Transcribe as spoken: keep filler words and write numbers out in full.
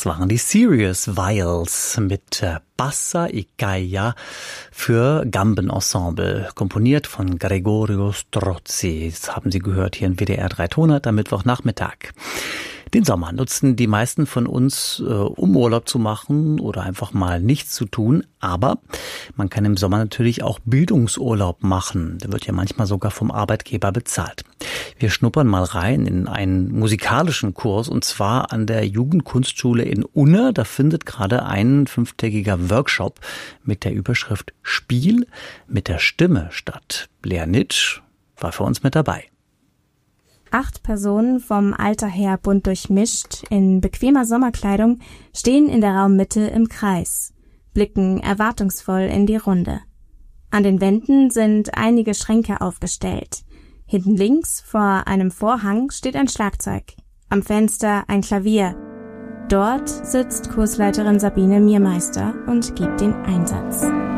Das waren die Serious Viols mit Bassa e Gaia für Gambenensemble, komponiert von Gregorio Strozzi. Das haben Sie gehört hier in W D R drei hundert am Mittwochnachmittag. Den Sommer nutzen die meisten von uns, äh, um Urlaub zu machen oder einfach mal nichts zu tun. Aber man kann im Sommer natürlich auch Bildungsurlaub machen. Der wird ja manchmal sogar vom Arbeitgeber bezahlt. Wir schnuppern mal rein in einen musikalischen Kurs, und zwar an der Jugendkunstschule in Unna. Da findet gerade ein fünftägiger Workshop mit der Überschrift Spiel mit der Stimme statt. Lea Nitsch war für uns mit dabei. Acht Personen vom Alter her bunt durchmischt, in bequemer Sommerkleidung, stehen in der Raummitte im Kreis, blicken erwartungsvoll in die Runde. An den Wänden sind einige Schränke aufgestellt. Hinten links, vor einem Vorhang, steht ein Schlagzeug. Am Fenster ein Klavier. Dort sitzt Kursleiterin Sabine Miermeister und gibt den Einsatz.